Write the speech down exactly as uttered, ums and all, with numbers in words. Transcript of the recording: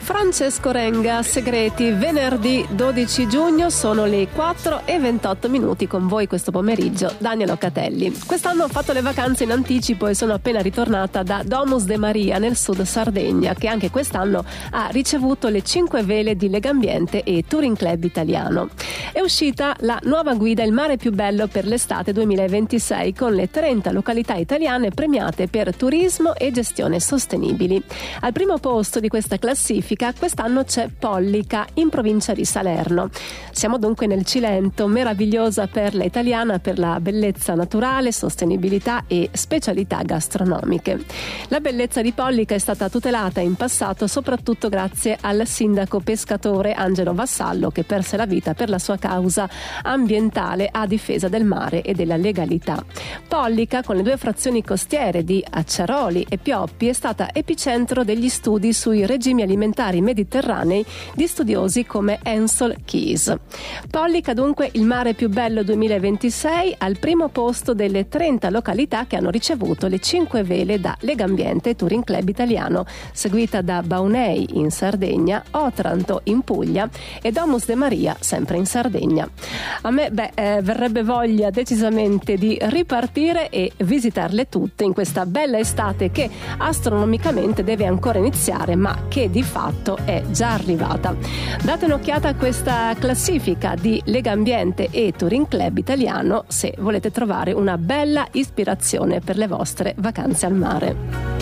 Francesco Renga, Segreti, venerdì dodici giugno, sono le quattro e ventotto minuti, con voi questo pomeriggio Daniela Locatelli. Quest'anno ho fatto le vacanze in anticipo e sono appena ritornata da Domus de Maria nel sud Sardegna, che anche quest'anno ha ricevuto le cinque vele di Legambiente e Touring Club Italiano. È uscita la nuova guida Il mare più bello per l'estate duemilaventisei, con le trenta località italiane premiate per turismo e gestione sostenibili. Al primo posto di questa classifica quest'anno c'è Pollica, in provincia di Salerno. Siamo dunque nel Cilento, meravigliosa perla italiana per la bellezza naturale, sostenibilità e specialità gastronomiche. La bellezza di Pollica è stata tutelata in passato soprattutto grazie al sindaco pescatore Angelo Vassallo, che perse la vita per la sua causa ambientale a difesa del mare e della legalità. Pollica, con le due frazioni costiere di Acciaroli e Pioppi, è stata epicentro degli studi sui regimi alimentari mediterranei di studiosi come Ansel Keys. Pollica dunque il mare più bello duemilaventisei, al primo posto delle trenta località che hanno ricevuto le cinque vele da Legambiente e Touring Club Italiano, seguita da Baunei in Sardegna, Otranto in Puglia e Domus de Maria sempre in Sardegna. A me beh, eh, verrebbe voglia decisamente di ripartire e visitarle tutte in questa bella estate che astronomicamente deve ancora iniziare, ma che di fatto è già arrivata. Date un'occhiata a questa classifica di Legambiente e Touring Club Italiano se volete trovare una bella ispirazione per le vostre vacanze al mare.